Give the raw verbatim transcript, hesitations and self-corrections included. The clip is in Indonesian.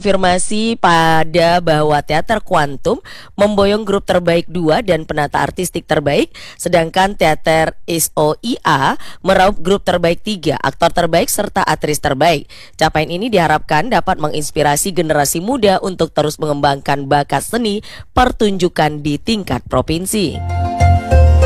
mengkonfirmasi pada bahwa teater Kuantum memboyong grup terbaik dua dan penata artistik terbaik, sedangkan teater S O I A meraup grup terbaik tiga, aktor terbaik serta aktris terbaik. Capaian ini diharapkan dapat menginspirasi generasi muda untuk terus mengembangkan bakat seni pertunjukan di tingkat provinsi.